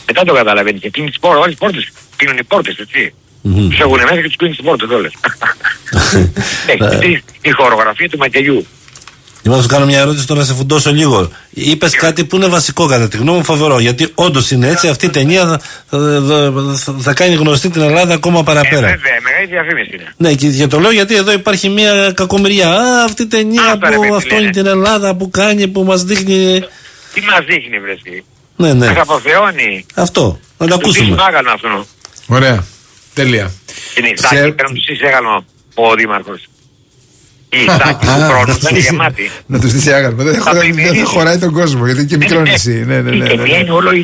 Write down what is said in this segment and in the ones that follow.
Μετά το καταλαβαίνει και κλείνει τις πόρτες. Όλες τις πόρτες κλείνουν οι πόρτες, έτσι. Τους έχουν μέσα και τους κλείνει τις πόρτες όλες. Η χορογραφία του μακελιού. Να σου κάνω μια ερώτηση τώρα, σε φουντώσω λίγο. Είπες κάτι που είναι βασικό κατά τη γνώμη μου, φοβερό. Γιατί όντως είναι έτσι, αυτή η ταινία θα κάνει γνωστή την Ελλάδα ακόμα παραπέρα. Βέβαια, μεγάλη διαφήμιση είναι. Ναι, και το λέω γιατί εδώ υπάρχει μια κακομοιριά. Αυτή η ταινία που αυτό είναι την Ελλάδα που κάνει, που μας δείχνει. Τι μας δείχνει, βρεσί. Ναι. Μας αποθεώνει. Αυτό, να το ακούσουμε. Αυτό. Ωραία. Τέλεια. Είναι η Σάκη, πρέπει να τους στήσει άγαλμα ο Δήμαρχος. Η Σάκη του χρόνου ήταν γεμάτη. Να τους στήσει άγαλμα. Δεν θα χωράει τον κόσμο, γιατί είναι και μικρό νησί. Η ταινία είναι όλο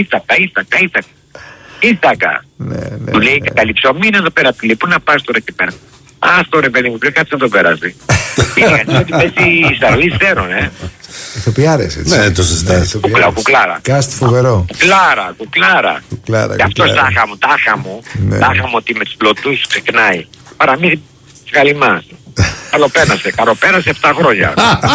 Ήτακα. Του λέει καταληψωμίνα εδώ πέρα. Του λέει πού να πας τώρα εκεί πέρα. Άστο ρε παιδί μου, πρέπει κάτι να το περάσει. Είναι ότι πέσει η Σαρλή Στέρον, Ηθοποιάρες, έτσι. Ναι, το συζητάς. Κουκλάρα. Κάστ φοβερό. Κουκλάρα. Γι' αυτό τάχα μου ότι με τους πλωτούς ξεκινάει. Παραμύθι της Γαλιμάς. Καροπέρασε 7 χρόνια.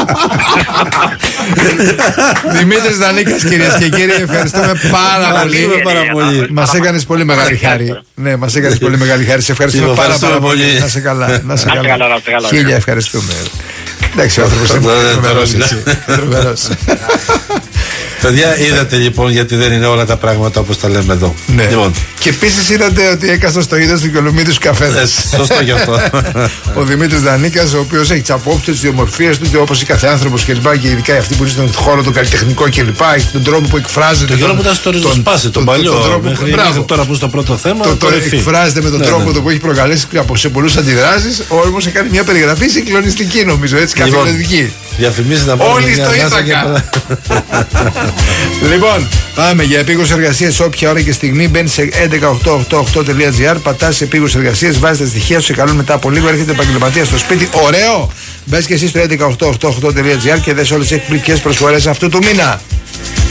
Δημήτρης Δανίκας, κυρίες και κύριοι, ευχαριστούμε πάρα πολύ. Μας έκανες πολύ μεγάλη χάρη. Ναι, μας έκανες πολύ μεγάλη χάρη. Σε ευχαριστούμε πάρα πολύ. Να σε καλά. Χίλια ευχαριστούμε. Εντάξει, ο άνθρωπος είναι τρομερός. Παιδιά, είδατε λοιπόν γιατί δεν είναι όλα τα πράγματα όπως τα λέμε εδώ. Ναι. Λοιπόν. Και επίσης είδατε ότι έκαστος το είδος του και ο Λουμίτης καφέδες. Σωστό γι' αυτό. Ο Δημήτρης Δανίκας, ο οποίος έχει τις απόψεις του, τις ιδιομορφίες του, όπως η κάθε άνθρωπος κλπ. Και ειδικά αυτοί που είναι στον χώρο τον καλλιτεχνικό κλπ. Έχει τον τρόπο που εκφράζεται. Το γύρο που ήταν στο ριζοσπάσι, τον παλιό. Μέχρι τώρα που είναι στο πρώτο θέμα. Το εκφράζεται με τον τρόπο που έχει προκαλέσει σε πολλούς αντιδράσεις. Όμως έκανε μια περιγραφή συγκλονιστική, νομίζω, έτσι καθημερινή. Διαφημίσεις να πούμε. Όλοι στο Ήθακα. Λοιπόν, πάμε για επίγουσες εργασίες όποια ώρα και στιγμή. Μπαίνει σε 11888.gr, πατάς σε επίγουσες εργασίες, βάζεις τα στοιχεία σου, σε καλούν μετά από λίγο. Έρχεται επαγγελματία στο σπίτι. Ωραίο! Μπες και εσύ στο 11888.gr και δες όλες τις εκπληκτικές προσφορές αυτού του μήνα.